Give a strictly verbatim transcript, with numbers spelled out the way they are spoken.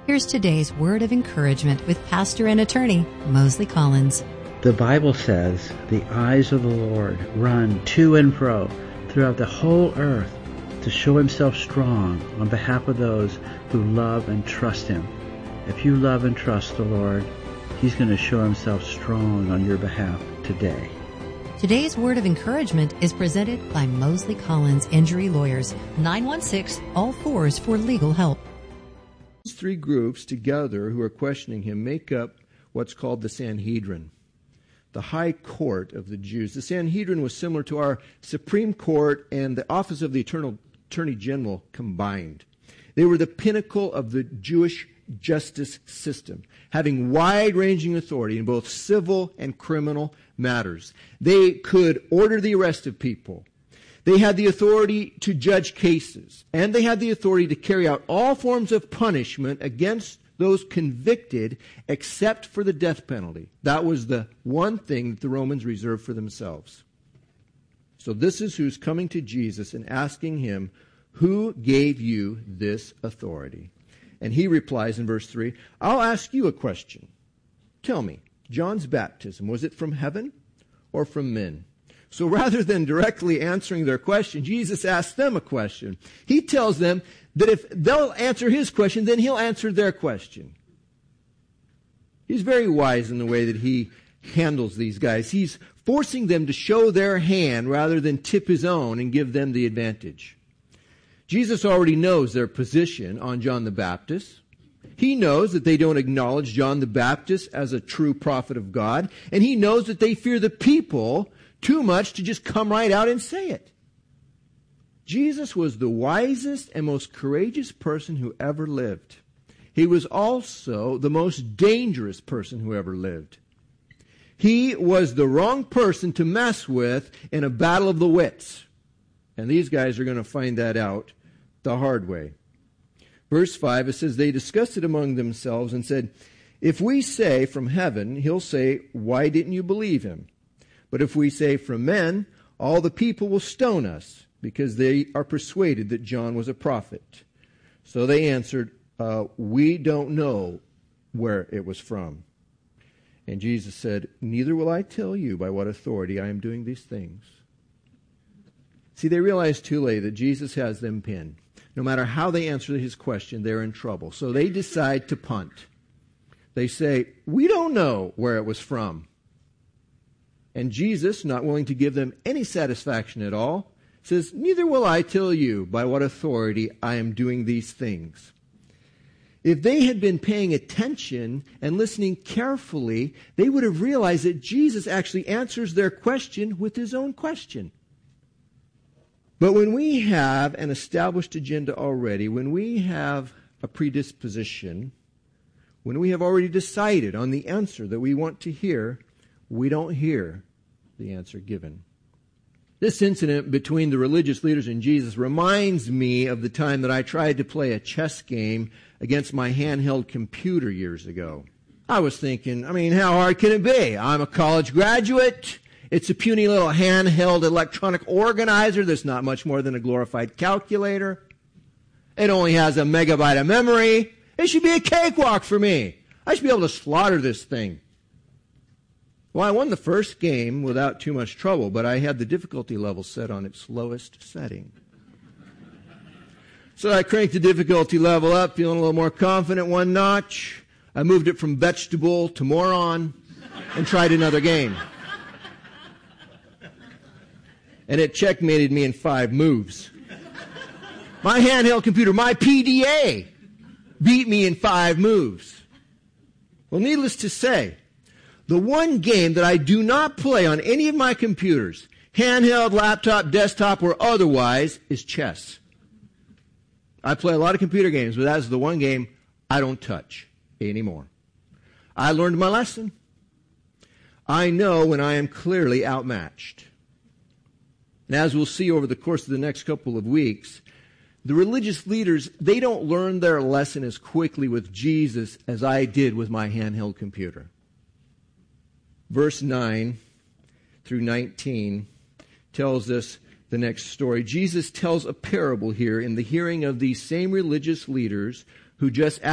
Here's today's word of encouragement with pastor and attorney Mosley Collins. The Bible says, the eyes of the Lord run to and fro throughout the whole earth to show himself strong on behalf of those who love and trust him. If you love and trust the Lord, he's going to show himself strong on your behalf today. Today's word of encouragement is presented by Mosley Collins Injury Lawyers, nine one six, all fours for legal help. These three groups together who are questioning him make up what's called the Sanhedrin, the high court of the Jews. The Sanhedrin was similar to our Supreme Court and the Office of the Eternal Attorney General combined. They were the pinnacle of the Jewish justice system, having wide-ranging authority in both civil and criminal matters. They could order the arrest of people. They had the authority to judge cases, and they had the authority to carry out all forms of punishment against those convicted except for the death penalty. That was the one thing that the Romans reserved for themselves. So this is who's coming to Jesus and asking him, who gave you this authority? And he replies in verse three, I'll ask you a question. Tell me, John's baptism, was it from heaven or from men? So rather than directly answering their question, Jesus asks them a question. He tells them that if they'll answer his question, then he'll answer their question. He's very wise in the way that he handles these guys. He's forcing them to show their hand rather than tip his own and give them the advantage. Jesus already knows their position on John the Baptist. He knows that they don't acknowledge John the Baptist as a true prophet of God, and he knows that they fear the people too much to just come right out and say it. Jesus was the wisest and most courageous person who ever lived. He was also the most dangerous person who ever lived. He was the wrong person to mess with in a battle of the wits. And these guys are going to find that out the hard way. Verse five, it says, they discussed it among themselves and said, if we say from heaven, he'll say, why didn't you believe him? But if we say from men, all the people will stone us, because they are persuaded that John was a prophet. So they answered, uh, we don't know where it was from. And Jesus said, neither will I tell you by what authority I am doing these things. See, they realized too late that Jesus has them pinned. No matter how they answer his question, they're in trouble. So they decide to punt. They say, we don't know where it was from. And Jesus, not willing to give them any satisfaction at all, says, neither will I tell you by what authority I am doing these things. If they had been paying attention and listening carefully, they would have realized that Jesus actually answers their question with his own question. But when we have an established agenda already, when we have a predisposition, when we have already decided on the answer that we want to hear, we don't hear the answer given. This incident between the religious leaders and Jesus reminds me of the time that I tried to play a chess game against my handheld computer years ago. I was thinking, I mean, how hard can it be? I'm a college graduate. It's a puny little handheld electronic organizer that's not much more than a glorified calculator. It only has a megabyte of memory. It should be a cakewalk for me. I should be able to slaughter this thing. Well, I won the first game without too much trouble, but I had the difficulty level set on its lowest setting. So I cranked the difficulty level up, feeling a little more confident one notch. I moved it from vegetable to moron and tried another game. And it checkmated me in five moves. My handheld computer, my P D A, beat me in five moves. Well, needless to say, the one game that I do not play on any of my computers, handheld, laptop, desktop, or otherwise, is chess. I play a lot of computer games, but that's the one game I don't touch anymore. I learned my lesson. I know when I am clearly outmatched. And as we'll see over the course of the next couple of weeks, the religious leaders, they don't learn their lesson as quickly with Jesus as I did with my handheld computer. Verse nine through nineteen tells us the next story. Jesus tells a parable here in the hearing of these same religious leaders who just